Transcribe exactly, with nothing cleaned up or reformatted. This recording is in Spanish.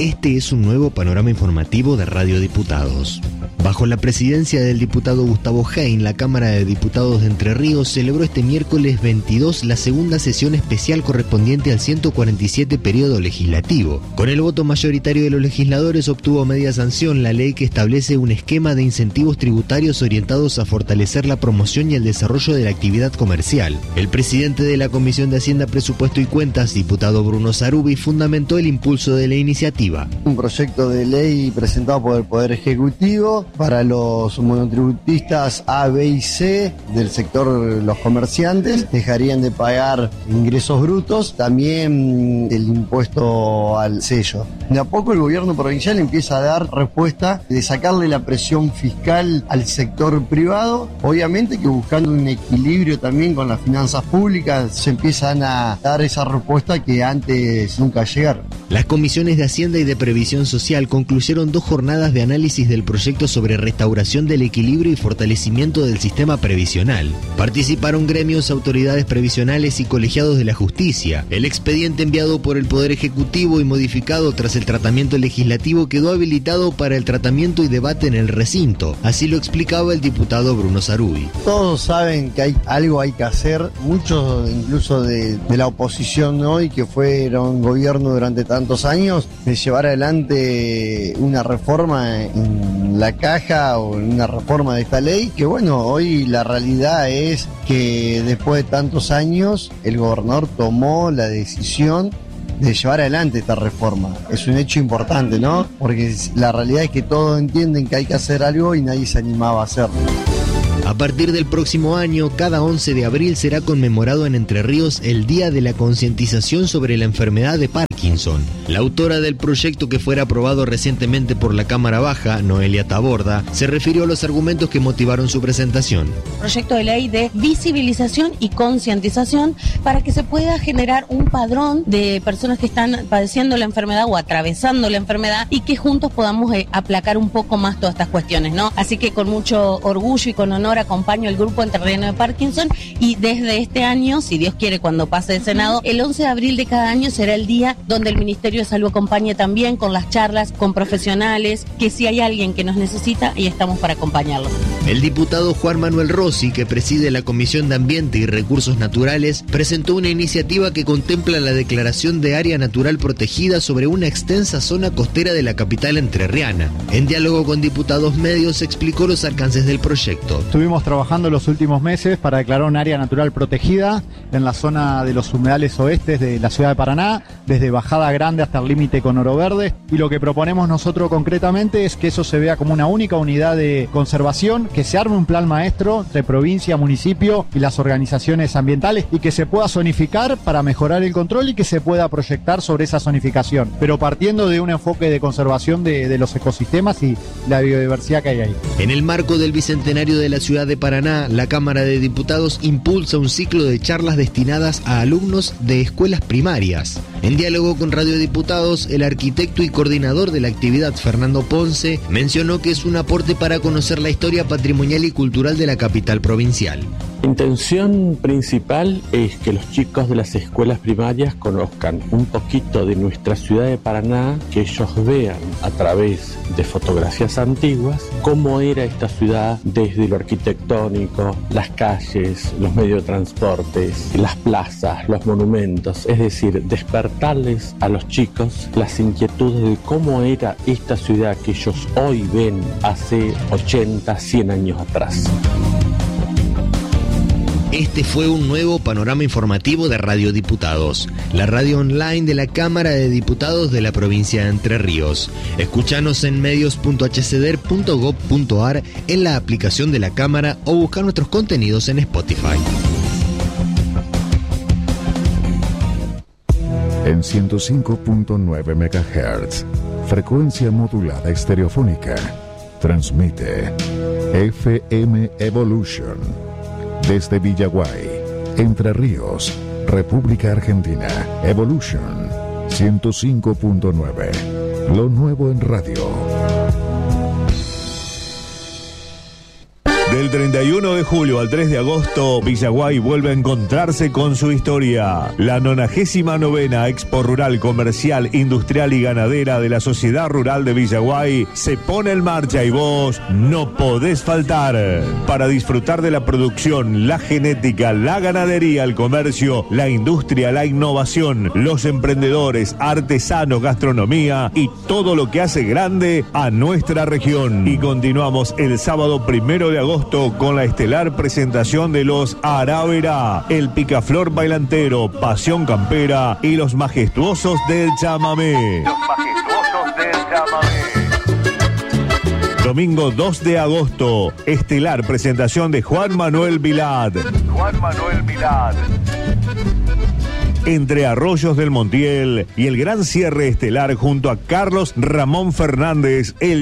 Este es un nuevo panorama informativo de Radio Diputados. Bajo la presidencia del diputado Gustavo Hein, la Cámara de Diputados de Entre Ríos celebró este miércoles veintidós la segunda sesión especial correspondiente al ciento cuarenta y siete periodo legislativo. Con el voto mayoritario de los legisladores obtuvo media sanción la ley que establece un esquema de incentivos tributarios orientados a fortalecer la promoción y el desarrollo de la actividad comercial. El presidente de la Comisión de Hacienda, Presupuesto y Cuentas, diputado Bruno Sarubi, fundamentó el impulso de la iniciativa. Un proyecto de ley presentado por el Poder Ejecutivo para los monotributistas A, B y C del sector los comerciantes, dejarían de pagar ingresos brutos, también el impuesto al sello. De a poco el gobierno provincial empieza a dar respuesta de sacarle la presión fiscal al sector privado, obviamente que buscando un equilibrio también con las finanzas públicas se empiezan a dar esa respuesta que antes nunca llegaron. Las comisiones de Hacienda y de Previsión Social concluyeron dos jornadas de análisis del proyecto sobre restauración del equilibrio y fortalecimiento del sistema previsional. Participaron gremios, autoridades previsionales y colegiados de la justicia. El expediente enviado por el Poder Ejecutivo y modificado tras el tratamiento legislativo quedó habilitado para el tratamiento y debate en el recinto. Así lo explicaba el diputado Bruno Sarubi. Todos saben que hay algo hay que hacer, muchos incluso de, de la oposición hoy, que fueron gobierno durante tantos años, de llevar adelante una reforma en la caja o en una reforma de esta ley, que bueno, hoy la realidad es que después de tantos años el gobernador tomó la decisión de llevar adelante esta reforma. Es un hecho importante, ¿no? Porque la realidad es que todos entienden que hay que hacer algo y nadie se animaba a hacerlo. A partir del próximo año, cada once de abril será conmemorado en Entre Ríos el Día de la Concientización sobre la Enfermedad de Parkinson. La autora del proyecto, que fuera aprobado recientemente por la Cámara Baja, Noelia Taborda, se refirió a los argumentos que motivaron su presentación. Proyecto de ley de visibilización y concientización para que se pueda generar un padrón de personas que están padeciendo la enfermedad o atravesando la enfermedad y que juntos podamos eh, aplacar un poco más todas estas cuestiones, ¿no? Así que con mucho orgullo y con honor acompaño el grupo entrerriano de Parkinson y desde este año, si Dios quiere, cuando pase el Senado, el once de abril de cada año será el día donde el Ministerio de Salud acompañe también con las charlas, con profesionales, que si hay alguien que nos necesita, y estamos para acompañarlo. El diputado Juan Manuel Rossi, que preside la Comisión de Ambiente y Recursos Naturales, presentó una iniciativa que contempla la declaración de área natural protegida sobre una extensa zona costera de la capital entrerriana. En diálogo con diputados medios, explicó los alcances del proyecto. Estuvimos trabajando los últimos meses para declarar un área natural protegida en la zona de los humedales oestes de la ciudad de Paraná, desde Bajada Grande hasta el límite con Oro Verde, y lo que proponemos nosotros concretamente es que eso se vea como una única unidad de conservación, que se arme un plan maestro entre provincia, municipio y las organizaciones ambientales y que se pueda zonificar para mejorar el control y que se pueda proyectar sobre esa zonificación, pero partiendo de un enfoque de conservación de, de los ecosistemas y la biodiversidad que hay ahí. En el marco del bicentenario de la ciudad de Paraná, la Cámara de Diputados impulsa un ciclo de charlas destinadas a alumnos de escuelas primarias. En diálogo con Radio Diputados, el arquitecto y coordinador de la actividad, Fernando Ponce, mencionó que es un aporte para conocer la historia patrimonial y cultural de la capital provincial. La intención principal es que los chicos de las escuelas primarias conozcan un poquito de nuestra ciudad de Paraná, que ellos vean a través de fotografías antiguas cómo era esta ciudad desde lo arquitectónico, las calles, los medios de transporte, las plazas, los monumentos, es decir, despertarles a los chicos las inquietudes de cómo era esta ciudad que ellos hoy ven hace ochenta, cien años atrás. Este fue un nuevo panorama informativo de Radio Diputados, la radio online de la Cámara de Diputados de la provincia de Entre Ríos. Escúchanos en medios punto h c d e r punto gob punto a r, en la aplicación de la Cámara o buscar nuestros contenidos en Spotify. En ciento cinco punto nueve megahertz, frecuencia modulada estereofónica, transmite F M Evolution. Desde Villaguay, Entre Ríos, República Argentina, Evolution ciento cinco punto nueve. Lo nuevo en radio. Del treinta y uno de julio al tres de agosto, Villaguay vuelve a encontrarse con su historia. La nonagésima novena Expo Rural, Comercial, Industrial y Ganadera de la Sociedad Rural de Villaguay se pone en marcha y vos no podés faltar. Para disfrutar de la producción, la genética, la ganadería, el comercio, la industria, la innovación, los emprendedores, artesanos, gastronomía y todo lo que hace grande a nuestra región. Y continuamos el sábado primero de agosto con la estelar presentación de los Aravera, el picaflor bailantero, pasión campera y los majestuosos del chamamé. Los majestuosos del chamamé. Domingo dos de agosto, estelar presentación de Juan Manuel Vilad. Juan Manuel Vilad. Entre Arroyos del Montiel y el gran cierre estelar junto a Carlos Ramón Fernández, el